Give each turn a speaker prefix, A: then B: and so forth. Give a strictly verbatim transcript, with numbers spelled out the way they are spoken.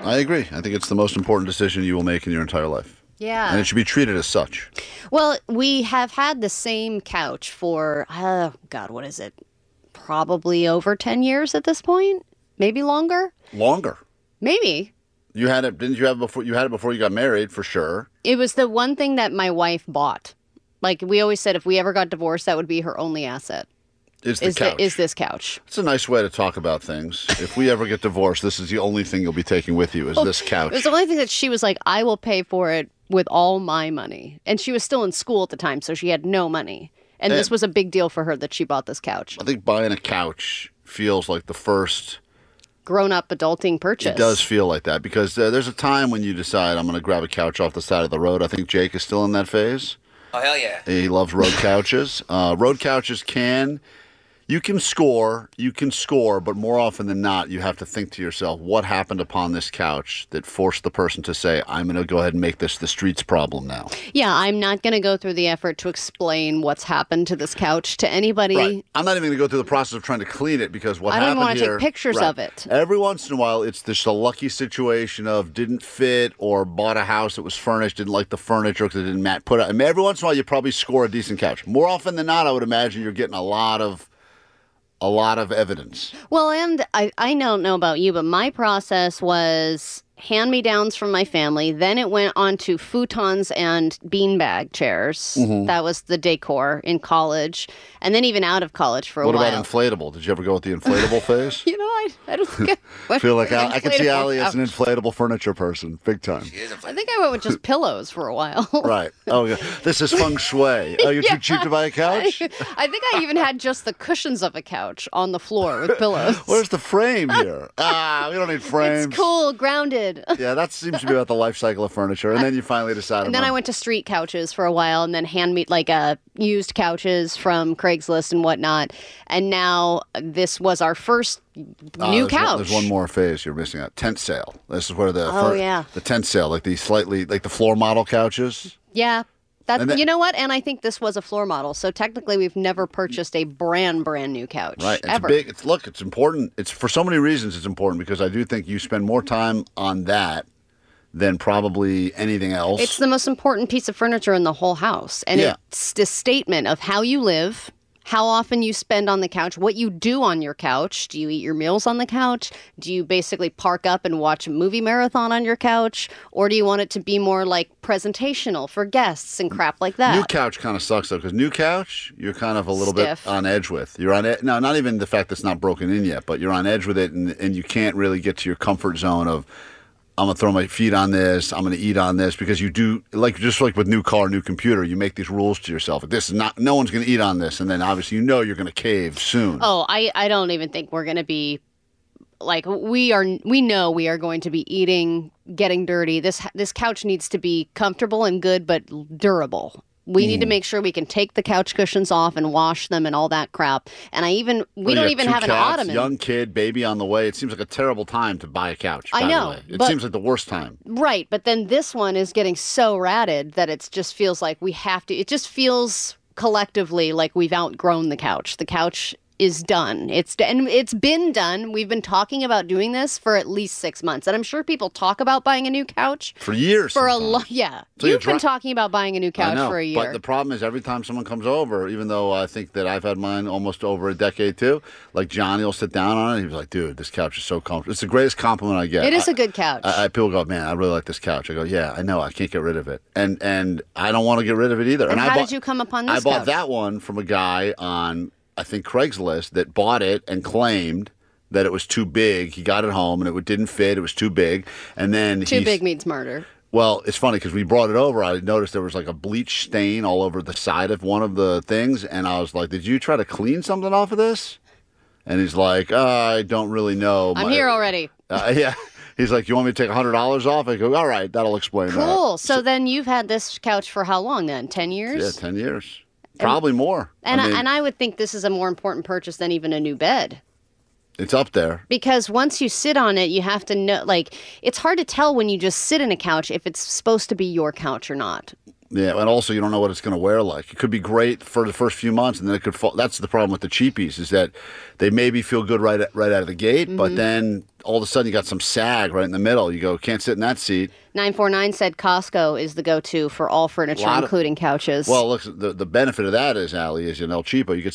A: I agree. I think it's the most important decision you will make in your entire life.
B: Yeah.
A: And it should be treated as such.
B: Well, we have had the same couch for, uh, God, what is it? Probably over ten years at this point. Maybe longer.
A: Longer.
B: Maybe.
A: You had it, didn't you have it before you had it before you got married, for sure.
B: It was the one thing that my wife bought. Like, we always said if we ever got divorced, that would be her only asset.
A: Is the
B: is
A: couch.
B: The, is this couch.
A: It's a nice way to talk about things. If we ever get divorced, this is the only thing you'll be taking with you is
B: well,
A: this couch.
B: It was the only thing that she was like, I will pay for it with all my money. And she was still in school at the time, so she had no money. And, and this was a big deal for her that she bought this couch.
A: I think buying a couch feels like the first
B: grown-up adulting purchase.
A: It does feel like that because uh, there's a time when you decide I'm going to grab a couch off the side of the road. I think Jake is still in that phase.
C: Oh, hell yeah.
A: He loves road couches. Uh, road couches can... You can score, you can score, but more often than not, you have to think to yourself, what happened upon this couch that forced the person to say, I'm going to go ahead and make this the street's problem now?
B: Yeah, I'm not going to go through the effort to explain what's happened to this couch to anybody.
A: Right. I'm not even going to go through the process of trying to clean it because what
B: I don't
A: happened
B: even want to
A: here,
B: take pictures
A: right,
B: of it.
A: Every once in a while, it's just a lucky situation of didn't fit or bought a house that was furnished, didn't like the furniture because it didn't match. Put it. I mean, every once in a while, you probably score a decent couch. More often than not, I would imagine you're getting a lot of A lot of evidence.
B: Well, and I, I don't know about you, but my process was hand-me-downs from my family. Then it went on to futons and beanbag chairs. Mm-hmm. That was the decor in college. And then even out of college for a
A: what
B: while.
A: What about inflatable? Did you ever go with the inflatable phase?
B: You know, I, I don't think I
A: I feel like I, I can see
B: inflatable
A: Allie as an
B: couch.
A: inflatable furniture person, big time.
C: She is
B: I think I went with just pillows for a while.
A: Right. Oh, yeah. This is feng shui. Oh, you're
B: Yeah.
A: too cheap to buy a couch?
B: I think I even had just the cushions of a couch on the floor with pillows.
A: Where's the frame here? Ah, we don't need frames.
B: It's cool, grounded.
A: Yeah, that seems to be about the life cycle of furniture. And then you finally decide.
B: And then I went to street couches for a while, and then hand me like uh, used couches from Craigslist and whatnot. And now this was our first
A: Uh,
B: new
A: there's
B: couch.
A: One, there's one more phase you're missing out. Tent sale. This is where the
B: Oh,
A: fir-
B: yeah.
A: the tent sale, like the slightly like the floor model couches.
B: Yeah. That,
A: And then-
B: you know what? And I think this was a floor model. So technically, we've never purchased a brand, brand new couch.
A: Right. It's
B: Ever.
A: big. It's look. It's important. It's for so many reasons. It's important because I do think you spend more time on that than probably anything else.
B: It's the most important piece of furniture in the whole house. And
A: Yeah.
B: it's the statement of how you live, how often you spend on the couch, what you do on your couch. Do you eat your meals on the couch? Do you basically park up and watch a movie marathon on your couch? Or do you want it to be more like presentational for guests and crap like that?
A: New couch kind of sucks though, because new couch you're kind of a little
B: Stiff.
A: bit on edge with. You're on edge. No, not even the fact that it's not broken in yet, but you're on edge with it, and and you can't really get to your comfort zone of. I'm going to throw my feet on this. I'm going to eat on this because you do, like just like with new car, new computer, you make these rules to yourself. This is not, no one's going to eat on this. And then obviously you know you're going to cave soon.
B: Oh, I, I don't even think we're going to be, like, we are, we know we are going to be eating, getting dirty. This, this couch needs to be comfortable and good, but durable. We need to make sure we can take the couch cushions off and wash them and all that crap. And I even, we
A: Well, you
B: don't
A: got
B: even
A: two
B: have an
A: cats,
B: ottoman.
A: Young kid, baby on the way. It seems like a terrible time to buy a couch.
B: I
A: by the
B: know,
A: way. It
B: but-
A: seems like the worst time.
B: Right, but then this one is getting so ratted that it just feels like we have to, it just feels collectively like we've outgrown the couch. The couch is done. It's and it's been done. We've been talking about doing this for at least six months. And I'm sure people talk about buying a new couch
A: For years.
B: for a
A: sometimes.
B: long, yeah.
A: So you
B: You've been
A: dri-
B: talking about buying a new
A: I
B: couch
A: know,
B: for a year.
A: but the problem is every time someone comes over, even though I think that I've had mine almost over a decade too, like Johnny will sit down on it. He's like, dude, this couch is so comfortable. It's the greatest compliment I get.
B: It is
A: I-
B: a good couch.
A: I, I people go, man, I really like this couch. I go, yeah, I know, I can't get rid of it, and and I don't want to get rid of it either.
B: and
A: I
B: how
A: bought,
B: did you come upon this
A: I bought
B: couch?
A: that one from a guy on I think Craigslist that bought it and claimed that it was too big. He got it home and it didn't fit. It was too big, and then
B: Too
A: he,
B: big means murder.
A: Well, it's funny because we brought it over. I noticed there was like a bleach stain all over the side of one of the things, and I was like, "Did you try to clean something off of this?" And he's like, oh, "I don't really know."
B: I'm
A: My-
B: here already.
A: Uh, yeah. He's like, "You want me to take one hundred dollars off?" I go, "All right, that'll explain that."
B: Cool. So then you've had this couch for how long then? ten years?
A: Yeah, ten years. Probably more.
B: And
A: I
B: I
A: mean,
B: and I would think this is a more important purchase than even a new bed.
A: it's up there.
B: Because once you sit on it, you have to know, like, it's hard to tell when you just sit in a couch if it's supposed to be your couch or not.
A: Yeah, and also you don't know what it's going to wear like. It could be great for the first few months, and then it could fall. That's the problem with the cheapies, is that they maybe feel good right at, right out of the gate, mm-hmm. but then all of a sudden you got some sag right in the middle. You go, can't sit in that seat.
B: nine four nine said Costco is the go-to for all furniture,
A: of,
B: including couches.
A: Well, look, the, the benefit of that is, Allie, is in El Cheapo, you could